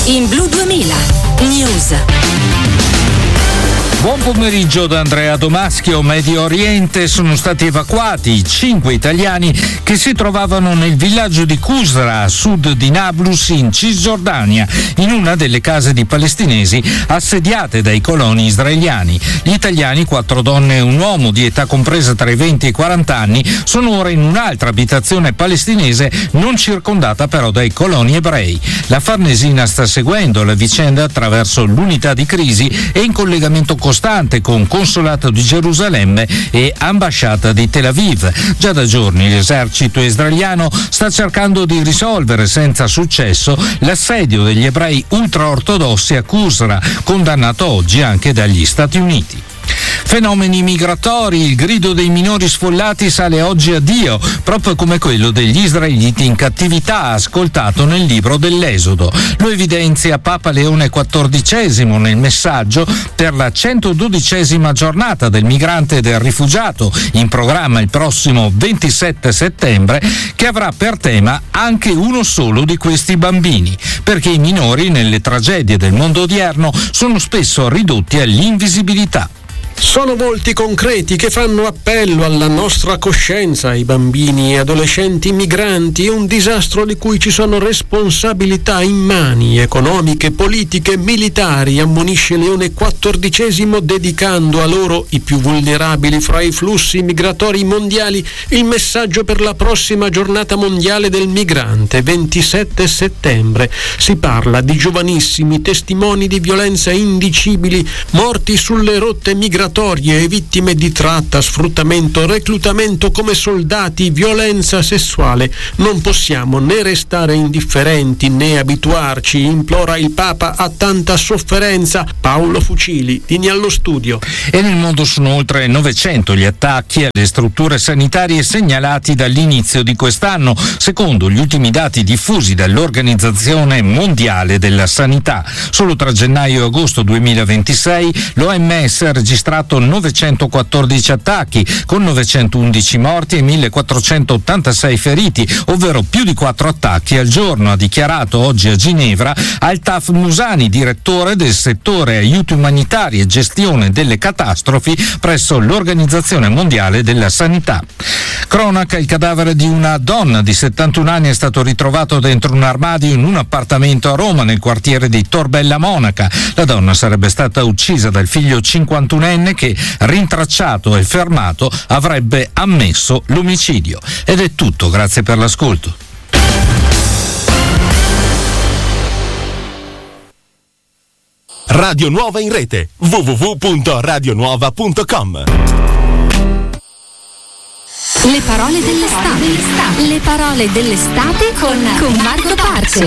In Blu 2000 News. Buon pomeriggio da Andrea Domaschio. Medio Oriente sono stati evacuati 5 italiani che si trovavano nel villaggio di Qusra, a sud di Nablus, in Cisgiordania, in una delle case di palestinesi assediate dai coloni israeliani. Gli italiani, 4 donne e un uomo di età compresa tra i 20 e i 40 anni, sono ora in un'altra abitazione palestinese non circondata però dai coloni ebrei. La Farnesina sta seguendo la vicenda attraverso l'unità di crisi e in collegamento costante con Consolato di Gerusalemme e Ambasciata di Tel Aviv. Già da giorni l'esercito israeliano sta cercando di risolvere senza successo l'assedio degli ebrei ultraortodossi a Qusra, condannato oggi anche dagli Stati Uniti. Fenomeni migratori, il grido dei minori sfollati sale oggi a Dio, proprio come quello degli israeliti in cattività ascoltato nel libro dell'Esodo. Lo evidenzia Papa Leone XIV nel messaggio per la 112ª giornata del migrante e del rifugiato, in programma il prossimo 27 settembre, che avrà per tema anche uno solo di questi bambini, perché i minori nelle tragedie del mondo odierno sono spesso ridotti all'invisibilità. Sono volti concreti che fanno appello alla nostra coscienza. I bambini e adolescenti migranti è un disastro di cui ci sono responsabilità immani, economiche, politiche, militari, ammonisce Leone XIV, dedicando a loro, i più vulnerabili fra i flussi migratori mondiali, il messaggio per la prossima giornata mondiale del migrante, 27 settembre. Si parla di giovanissimi testimoni di violenza indicibili, morti sulle rotte migratorie e vittime di tratta, sfruttamento, reclutamento come soldati, violenza sessuale. Non possiamo né restare indifferenti né abituarci, implora il Papa, a tanta sofferenza. Paolo Fucili, Dini allo studio. E nel mondo sono oltre 900 gli attacchi alle strutture sanitarie segnalati dall'inizio di quest'anno, secondo gli ultimi dati diffusi dall'Organizzazione Mondiale della Sanità. Solo tra gennaio e agosto 2026 l'OMS ha registrato 914 attacchi, con 911 morti e 1486 feriti, ovvero più di 4 attacchi al giorno, ha dichiarato oggi a Ginevra Altaf Musani, direttore del settore aiuti umanitari e gestione delle catastrofi presso l'Organizzazione Mondiale della Sanità. Cronaca: il cadavere di una donna di 71 anni è stato ritrovato dentro un armadio in un appartamento a Roma, nel quartiere di Tor Bella Monaca. La donna sarebbe stata uccisa dal figlio 51enne che, rintracciato e fermato, avrebbe ammesso l'omicidio. Ed è tutto, grazie per l'ascolto. Radio Nuova in rete www.radionuova.com. Le parole dell'estate. Le parole dell'estate con Marco Parce.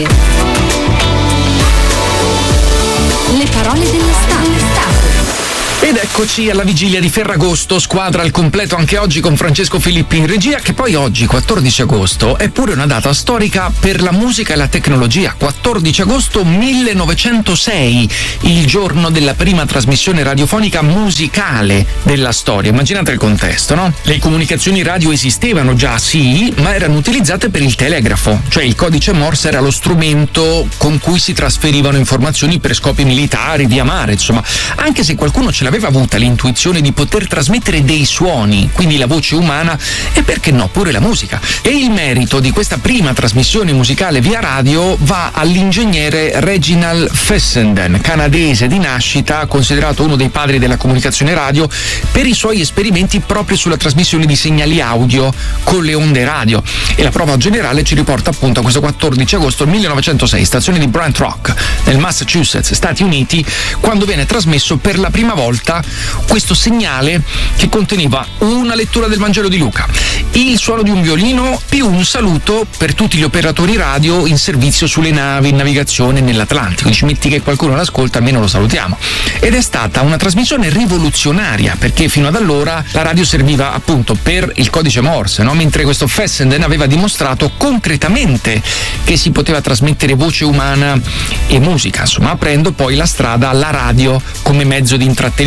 Le parole dell'estate. Ed eccoci alla vigilia di Ferragosto, squadra al completo anche oggi con Francesco Filippi in regia, che poi oggi, 14 agosto, è pure una data storica per la musica e la tecnologia. 14 agosto 1906, il giorno della prima trasmissione radiofonica musicale della storia. Immaginate il contesto, no? Le comunicazioni radio esistevano già, sì, ma erano utilizzate per il telegrafo, cioè il codice Morse era lo strumento con cui si trasferivano informazioni per scopi militari, via mare, insomma. Anche se qualcuno ce l'aveva avuta l'intuizione di poter trasmettere dei suoni, quindi la voce umana e perché no pure la musica. E il merito di questa prima trasmissione musicale via radio va all'ingegnere Reginald Fessenden, canadese di nascita, considerato uno dei padri della comunicazione radio per i suoi esperimenti proprio sulla trasmissione di segnali audio con le onde radio. E la prova generale ci riporta appunto a questo 14 agosto 1906, stazione di Brant Rock nel Massachusetts, Stati Uniti, quando viene trasmesso per la prima volta questo segnale che conteneva una lettura del Vangelo di Luca, il suono di un violino più un saluto per tutti gli operatori radio in servizio sulle navi in navigazione nell'Atlantico. Dici, metti che qualcuno l'ascolta, almeno lo salutiamo. Ed è stata una trasmissione rivoluzionaria, perché fino ad allora la radio serviva appunto per il codice Morse, no? Mentre questo Fessenden aveva dimostrato concretamente che si poteva trasmettere voce umana e musica, insomma, aprendo poi la strada alla radio come mezzo di intrattenimento e di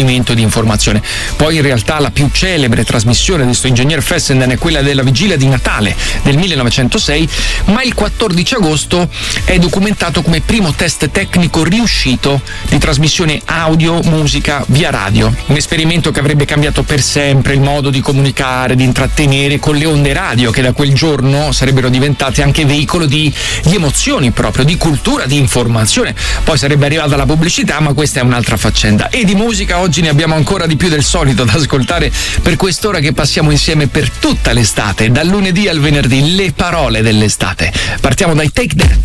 di informazione. Poi in realtà la più celebre trasmissione di questo ingegner Fessenden è quella della vigilia di Natale del 1906, ma il 14 agosto è documentato come primo test tecnico riuscito di trasmissione audio, musica via radio. Un esperimento che avrebbe cambiato per sempre il modo di comunicare, di intrattenere con le onde radio, che da quel giorno sarebbero diventate anche veicolo di emozioni proprio, di cultura, di informazione. Poi sarebbe arrivata la pubblicità, ma questa è un'altra faccenda. E di musica oggi ne abbiamo ancora di più del solito da ascoltare per quest'ora che passiamo insieme per tutta l'estate, dal lunedì al venerdì, le parole dell'estate. Partiamo dai Take That.